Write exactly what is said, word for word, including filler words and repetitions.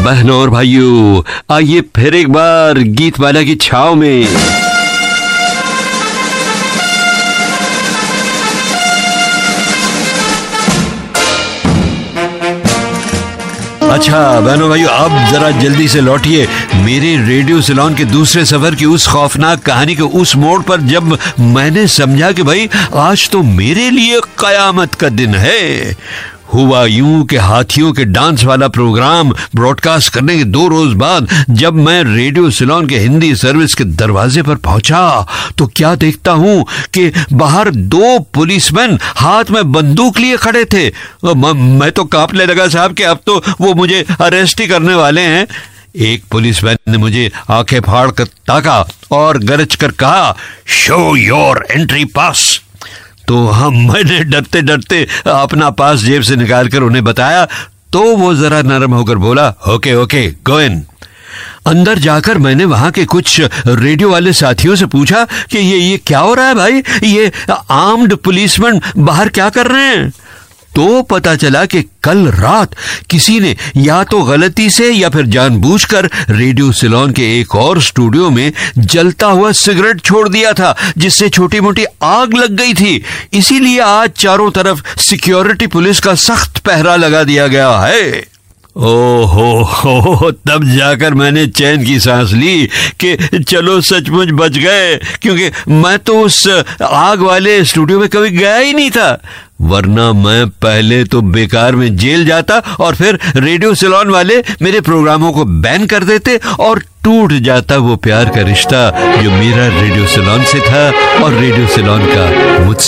बहनों और भाइयों, आइए फिर एक बार गीतमाला की छाव में। अच्छा बहनों भाइयों, अब जरा जल्दी से लौटिए मेरे रेडियो सिलोन के दूसरे सफर की उस खौफनाक कहानी के उस मोड़ पर, जब मैंने समझा कि भाई आज तो मेरे लिए कयामत का दिन है। हुआ यूं कि हाथियों के डांस वाला प्रोग्राम ब्रॉडकास्ट करने के दो रोज बाद जब मैं रेडियो सिलोन के हिंदी सर्विस के दरवाजे पर पहुंचा तो क्या देखता हूं कि बाहर दो पुलिसमैन हाथ में बंदूक लिए खड़े थे। म, मैं तो कांपने लगा साहब कि अब तो वो मुझे अरेस्ट ही करने वाले हैं। एक पुलिसमैन ने मुझे आंखें फाड़ कर ताका और गरज कर कहा, शो योर एंट्री पास। तो हम मैंने डरते डरते अपना पास जेब से निकालकर उन्हें बताया तो वो जरा नरम होकर बोला, ओके ओके गो इन। अंदर जाकर मैंने वहां के कुछ रेडियो वाले साथियों से पूछा कि ये ये क्या हो रहा है भाई, ये आर्म्ड पुलिसमैन बाहर क्या कर रहे हैं। तो पता चला कि कल रात किसी ने या तो गलती से या फिर जानबूझकर रेडियो सिलोन के एक और स्टूडियो में जलता हुआ सिगरेट छोड़ दिया था, जिससे छोटी मोटी आग लग गई थी। इसीलिए आज चारों तरफ सिक्योरिटी पुलिस का सख्त पहरा लगा दिया गया है। ओहो हो, तब जाकर मैंने चैन की सांस ली कि चलो सचमुच बच गए, क्योंकि मैं तो उस आग वाले स्टूडियो में कभी गया ही नहीं था, वरना मैं पहले तो बेकार में जेल जाता और फिर रेडियो सिलोन वाले मेरे प्रोग्रामों को बैन कर देते और टूट जाता वो प्यार का रिश्ता जो मेरा रेडियो सिलोन से था और रेडियो सिलोन का मुझसे।